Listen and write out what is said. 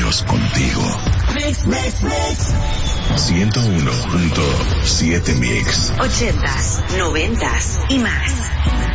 años contigo. Mix. 101.7 Mix. 80s, 90s y más.